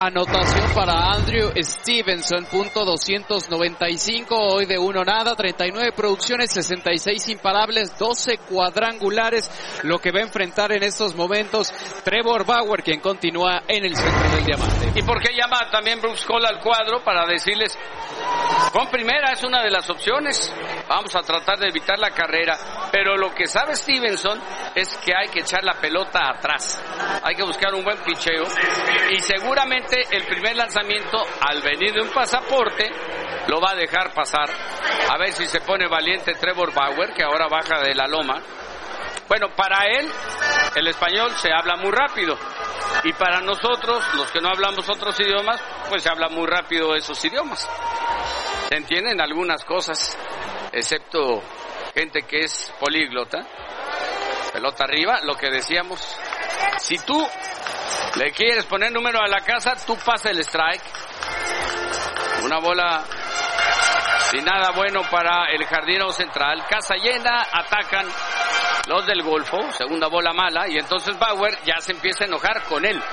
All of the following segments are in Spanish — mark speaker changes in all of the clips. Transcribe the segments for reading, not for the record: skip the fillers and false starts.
Speaker 1: Anotación para Andrew Stevenson, punto 295, hoy de 1-0, 39 producciones, 66 imparables, 12 cuadrangulares, lo que va a enfrentar en estos momentos Trevor Bauer, quien continúa en el centro del diamante.
Speaker 2: ¿Y por qué llama también Brooks Hall al cuadro? Para decirles, con primera es una de las opciones, vamos a tratar de evitar la carrera, pero lo que sabe Stevenson es que hay que echar la pelota atrás, hay que buscar un buen picheo, y seguramente el primer lanzamiento, al venir de un pasaporte, lo va a dejar pasar. A ver si se pone valiente Trevor Bauer, que ahora baja de la loma. Bueno, para él, el español se habla muy rápido. Y para nosotros, los que no hablamos otros idiomas, pues se habla muy rápido esos idiomas. Se entienden algunas cosas, excepto gente que es políglota. Pelota arriba, lo que decíamos. Si tú le quieres poner número a la casa, tú pasa el strike. Una bola sin nada bueno para el jardinero central. Casa llena, atacan los del Golfo. Segunda bola mala, y entonces Bauer ya se empieza a enojar con él.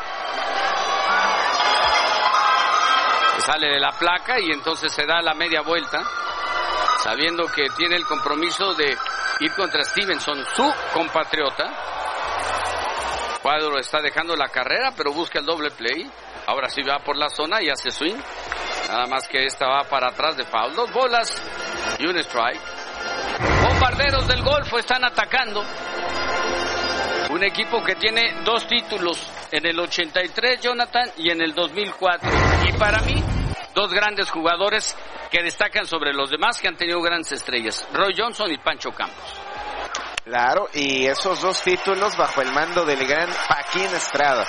Speaker 2: Sale de la placa y entonces se da la media vuelta, sabiendo que tiene el compromiso de ir contra Stevenson, su compatriota. Cuadro está dejando la carrera, pero busca el doble play. Ahora sí va por la zona y hace swing. Nada más que esta va para atrás de foul. 2 bolas y un strike. Bombarderos del Golfo están atacando. Un equipo que tiene 2 títulos, en el 83, Jonathan, y en el 2004. Y para mí, 2 grandes jugadores que destacan sobre los demás, que han tenido grandes estrellas. Roy Johnson y Pancho Campos.
Speaker 3: Claro, y esos 2 títulos bajo el mando del gran Paquín Estrada.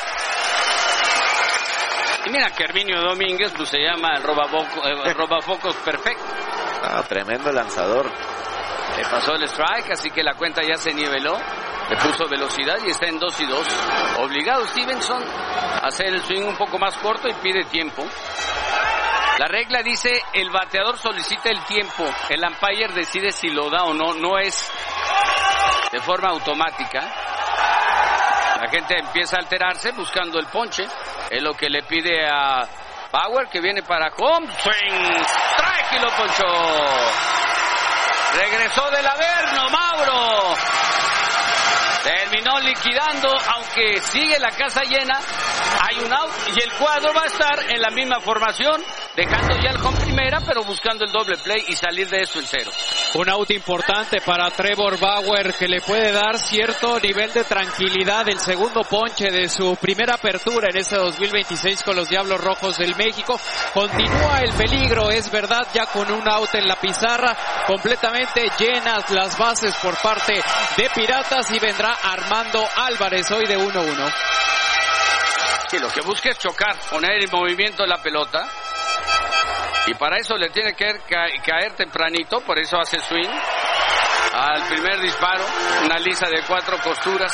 Speaker 2: Y mira que Herminio Domínguez, pues se llama el robafocos perfecto.
Speaker 3: Tremendo lanzador.
Speaker 2: Le pasó el strike, así que la cuenta ya se niveló. Le puso velocidad y está en 2-2. Obligado Stevenson a hacer el swing un poco más corto y pide tiempo. La regla dice, el bateador solicita el tiempo. El umpire decide si lo da o no. No es de forma automática. La gente empieza a alterarse buscando el ponche. Es lo que le pide a Bauer, que viene para home. Swing, strike y lo ponchó. Regresó del Averno, Mauro. Terminó liquidando, aunque sigue la casa llena. Hay un out y el cuadro va a estar en la misma formación, dejando ya el home primera, pero buscando el doble play y salir de eso en 0.
Speaker 1: Un out importante para Trevor Bauer, que le puede dar cierto nivel de tranquilidad. El segundo ponche de su primera apertura en este 2026 con los Diablos Rojos del México. Continúa el peligro, es verdad, ya con un out en la pizarra, completamente llenas las bases por parte de Piratas, y vendrá Armando Álvarez hoy de 1-1.
Speaker 2: Sí, lo que busca es chocar, poner en movimiento la pelota. Y para eso le tiene que caer tempranito, por eso hace swing. Al primer disparo, una lisa de 4 costuras.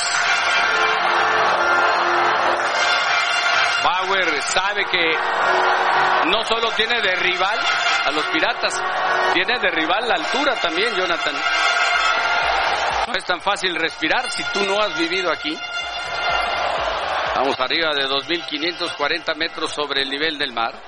Speaker 2: Bauer sabe que no solo tiene de rival a los Piratas, tiene de rival la altura también, Jonathan. No es tan fácil respirar si tú no has vivido aquí. Estamos arriba de 2.540 metros sobre el nivel del mar.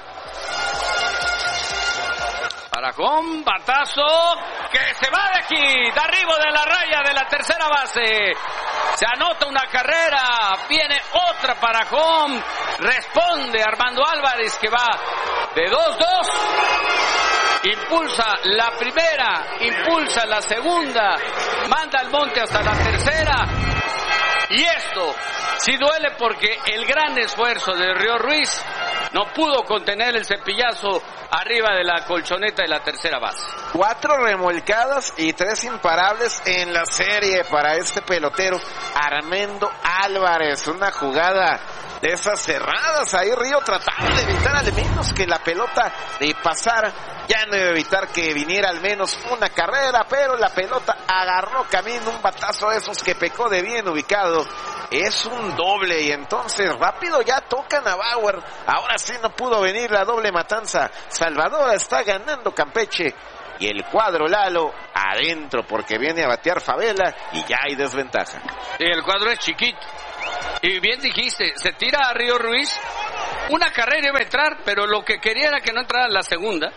Speaker 2: Para home, batazo, que se va de aquí, de arriba de la raya de la tercera base. Se anota una carrera, viene otra para home. Responde Armando Álvarez, que va de 2-2. Impulsa la primera, impulsa la segunda, manda al monte hasta la tercera. Y esto sí duele, porque el gran esfuerzo de Río Ruiz no pudo contener el cepillazo arriba de la colchoneta de la tercera base.
Speaker 3: 4 remolcadas y 3 imparables en la serie para este pelotero Armando Álvarez. Una jugada de esas cerradas. Ahí Río tratando de evitar al menos que la pelota pasara. Ya no iba a evitar que viniera al menos una carrera, pero la pelota agarró camino, un batazo de esos que pecó de bien ubicado. Es un doble, y entonces rápido ya tocan a Bauer. Ahora sí no pudo venir la doble matanza. Salvador está ganando Campeche. Y el cuadro Lalo adentro, porque viene a batear Favela y ya hay desventaja.
Speaker 2: Sí, el cuadro es chiquito. Y bien dijiste, se tira a Río Ruiz Una carrera iba a entrar, pero lo que quería era que no entrara la segunda.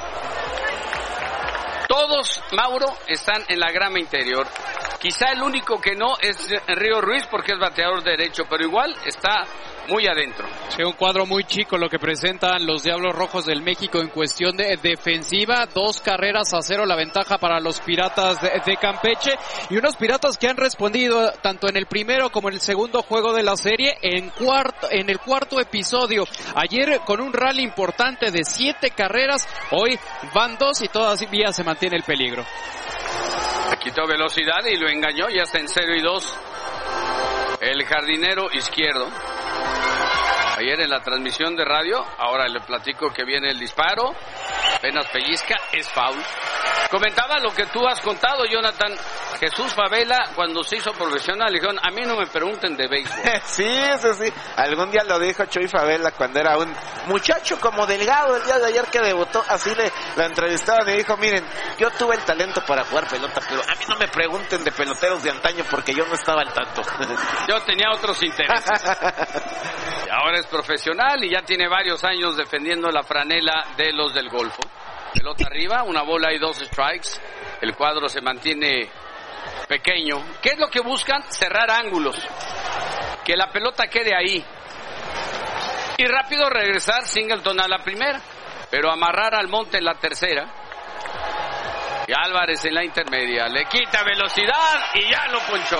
Speaker 2: Todos, Mauro, están en la grama interior. Quizá el único que no es Río Ruiz porque es bateador derecho, pero igual está muy adentro.
Speaker 1: Sí, un cuadro muy chico lo que presentan los Diablos Rojos del México en cuestión de defensiva. 2-0 la ventaja para los Piratas de Campeche, y unos Piratas que han respondido tanto en el primero como en el segundo juego de la serie en el cuarto episodio. Ayer con un rally importante de 7 carreras, hoy van 2 y todavía se mantiene el peligro.
Speaker 2: Le quitó velocidad y lo engañó, ya está en 0-2 el jardinero izquierdo. Ayer en la transmisión de radio, ahora le platico que viene el disparo, apenas pellizca, es foul. Comentaba lo que tú has contado, Jonathan. Jesús Favela, cuando se hizo profesional, dijeron, a mí no me pregunten de béisbol.
Speaker 3: Sí. Algún día lo dijo Chuy Favela cuando era un muchacho como delgado el día de ayer que debutó. Así la entrevistaban y dijo, miren, yo tuve el talento para jugar pelota, pero a mí no me pregunten de peloteros de antaño porque yo no estaba al tanto.
Speaker 2: Yo tenía otros intereses. Y ahora es profesional y ya tiene varios años defendiendo la franela de los del Golfo. Pelota arriba, una bola y 2 strikes. El cuadro se mantiene pequeño. ¿Qué es lo que buscan? Cerrar ángulos. Que la pelota quede ahí. Y rápido regresar Singleton a la primera. Pero amarrar al Monte en la tercera. Y Álvarez en la intermedia. Le quita velocidad y ya lo ponchó.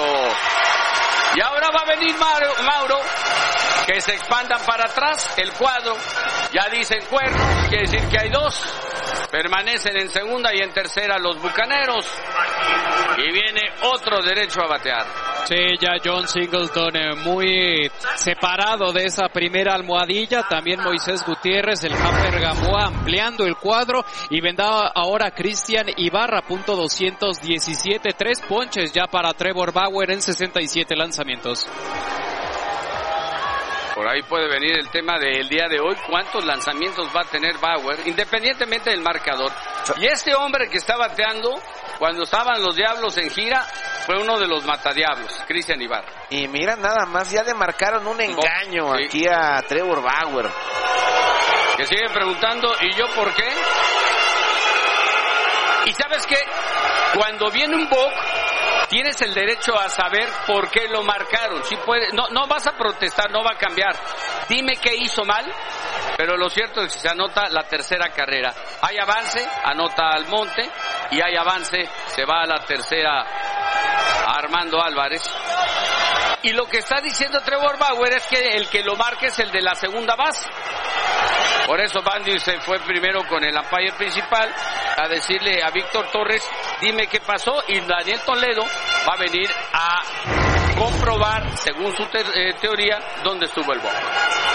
Speaker 2: Y ahora va a venir Mauro. Que se expandan para atrás el cuadro. Ya dicen cuernos, quiere decir que hay 2. Permanecen en segunda y en tercera los Bucaneros. Y viene otro derecho a batear.
Speaker 1: Sí, ya John Singleton muy separado de esa primera almohadilla. También Moisés Gutiérrez, el Hammer Gamboa ampliando el cuadro. Y vendrá ahora Cristian Ibarra, punto 217. 3 ponches ya para Trevor Bauer en 67 lanzamientos.
Speaker 2: Por ahí puede venir el tema del día de hoy. ¿Cuántos lanzamientos va a tener Bauer? Independientemente del marcador. Y este hombre que está bateando, cuando estaban los Diablos en gira, fue uno de los matadiablos, Cristian Ibarra.
Speaker 3: Y mira, nada más, ya le marcaron un engaño aquí a Trevor Bauer.
Speaker 2: Que sigue preguntando, ¿y yo por qué? ¿Y sabes qué? Cuando viene un walk, tienes el derecho a saber por qué lo marcaron. Si puede, no vas a protestar, no va a cambiar. Dime qué hizo mal, pero lo cierto es que se anota la tercera carrera. Hay avance, anota Almonte, y hay avance, se va a la tercera Armando Álvarez. Y lo que está diciendo Trevor Bauer es que el que lo marque es el de la segunda base. Por eso Bandy se fue primero con el umpire principal a decirle a Víctor Torres, dime qué pasó, y Daniel Toledo va a venir a comprobar, según su teoría, dónde estuvo el bote.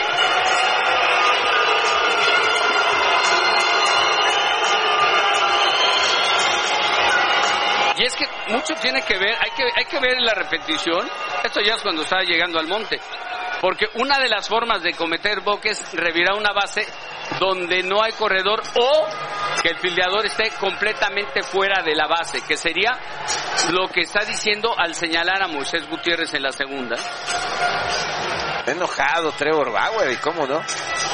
Speaker 2: Y es que mucho tiene que ver, hay que ver en la repetición, esto ya es cuando está llegando al monte, porque una de las formas de cometer boque es revirar una base donde no hay corredor o que el fildeador esté completamente fuera de la base, que sería lo que está diciendo al señalar a Moisés Gutiérrez en la segunda.
Speaker 3: Está enojado Trevor Bauer, ¿y cómo no?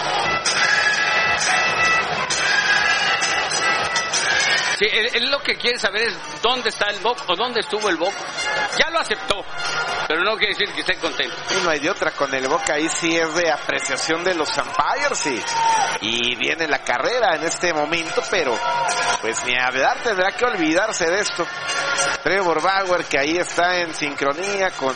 Speaker 2: Sí, él lo que quiere saber es dónde está el box o dónde estuvo el box. Ya lo aceptó, pero no quiere decir que esté contento.
Speaker 3: Y no hay de otra, con el boca ahí sí es de apreciación de los umpires, y viene la carrera en este momento, pero pues ni hablar, tendrá que olvidarse de esto. Trevor Bauer, que ahí está en sincronía con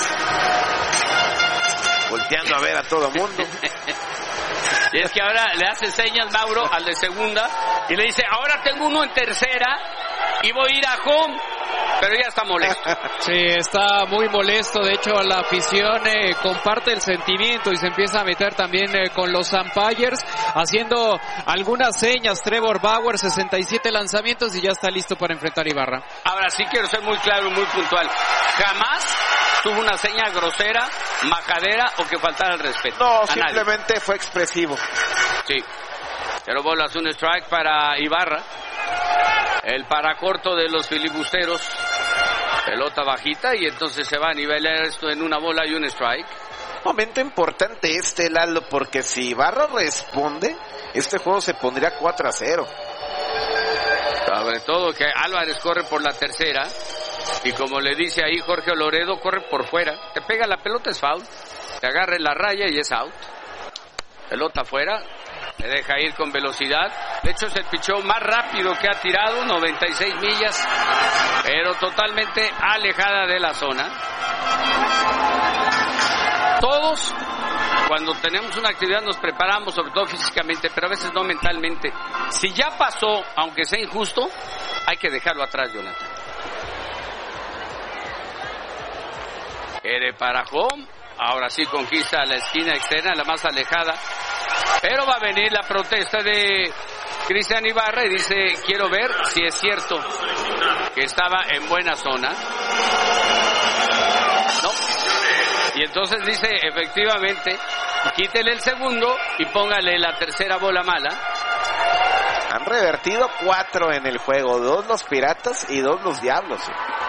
Speaker 3: volteando a ver a todo mundo.
Speaker 2: Y es que ahora le hace señas Mauro al de segunda y le dice, ahora tengo uno en tercera y voy a ir a home, pero ya está molesto.
Speaker 1: Sí, está muy molesto. De hecho, la afición comparte el sentimiento y se empieza a meter también con los umpires, haciendo algunas señas. Trevor Bauer, 67 lanzamientos y ya está listo para enfrentar a Ibarra.
Speaker 2: Ahora sí quiero ser muy claro y muy puntual. Jamás tuvo una seña grosera, majadera o que faltara el respeto.
Speaker 3: No, simplemente fue expresivo.
Speaker 2: Sí. 0 bolas, 1 strike para Ibarra. El paracorto de los filibusteros. Pelota bajita y entonces se va a nivelar esto en 1 bola y 1 strike.
Speaker 3: Momento importante Lalo, porque si Ibarra responde, este juego se pondría 4-0.
Speaker 2: Sobre todo que Álvarez corre por la tercera, y como le dice ahí Jorge Loredo, corre por fuera. Te pega la pelota, es foul. Te agarra en la raya y es out. Pelota afuera, te deja ir con velocidad. De hecho es el picheo más rápido que ha tirado, 96 millas, pero totalmente alejada de la zona. Todos, cuando tenemos una actividad, nos preparamos, sobre todo físicamente, pero a veces no mentalmente. Si ya pasó, aunque sea injusto, hay que dejarlo atrás, Jonathan. Para home, ahora sí conquista la esquina externa, la más alejada, pero va a venir la protesta de Cristian Ibarra y dice, quiero ver si es cierto que estaba en buena zona. No. Y entonces dice, efectivamente, quítele el segundo y póngale la tercera bola mala.
Speaker 3: Han revertido 4 en el juego, 2 los Piratas y 2 los Diablos.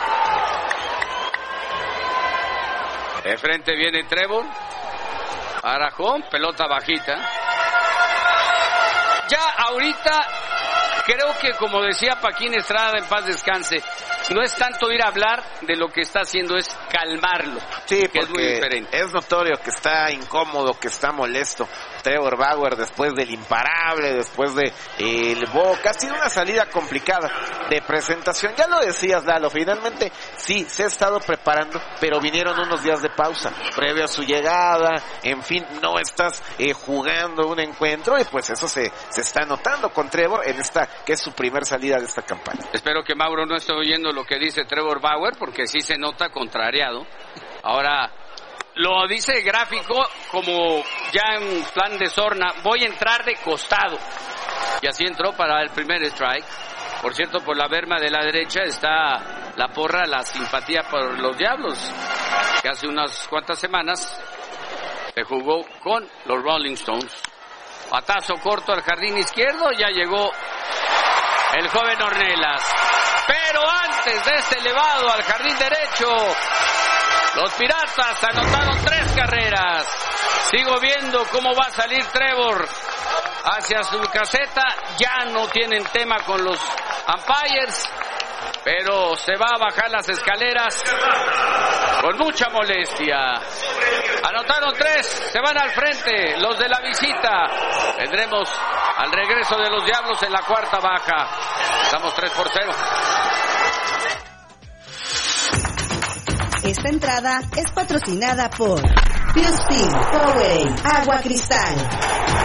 Speaker 2: De frente viene Trevor. Arajón, pelota bajita. Ya ahorita, creo que como decía Paquín Estrada, en paz descanse, no es tanto ir a hablar de lo que está haciendo, es calmarlo.
Speaker 3: Sí,
Speaker 2: que es muy diferente.
Speaker 3: Es notorio que está incómodo, que está molesto. Trevor Bauer, después del imparable, después de el Boca, ha sido una salida complicada de presentación. Ya lo decías, Lalo, finalmente sí, se ha estado preparando, pero vinieron unos días de pausa previo a su llegada. En fin, no estás jugando un encuentro y pues eso se está notando con Trevor en esta, que es su primer salida de esta campaña.
Speaker 2: Espero que Mauro no esté oyendo lo que dice Trevor Bauer, porque sí se nota contrariado. Ahora lo dice el gráfico como ya en plan de sorna, voy a entrar de costado. Y así entró para el primer strike. Por cierto, por la berma de la derecha está la porra, la simpatía por los Diablos, que hace unas cuantas semanas se jugó con los Rolling Stones. Batazo corto al jardín izquierdo, ya llegó el joven Ornelas. Pero antes de este elevado al jardín derecho, los Piratas anotaron 3 carreras. Sigo viendo cómo va a salir Trevor hacia su caseta. Ya no tienen tema con los umpires, pero se va a bajar las escaleras con mucha molestia. Anotaron 3, se van al frente los de la visita. Vendremos al regreso de los Diablos en la cuarta baja. Estamos 3-0.
Speaker 4: Esta entrada es patrocinada por Pure Steel, Powerade, Agua Cristal.